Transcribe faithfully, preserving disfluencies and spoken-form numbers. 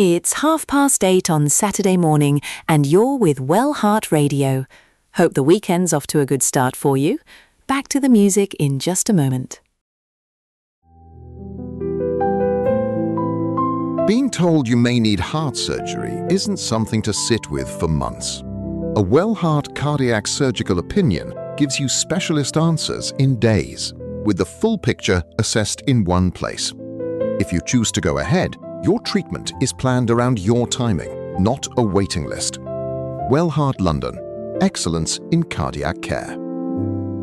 It's half past eight on Saturday morning and you're with Well Heart Radio. Hope the weekend's off to a good start for you. Back to the music in just a moment. Being told you may need heart surgery isn't something to sit with for months. A Well Heart cardiac surgical opinion gives you specialist answers in days, with the full picture assessed in one place. If you choose to go ahead, your treatment is planned around your timing, not a waiting list. Well Heart London. Excellence in cardiac care.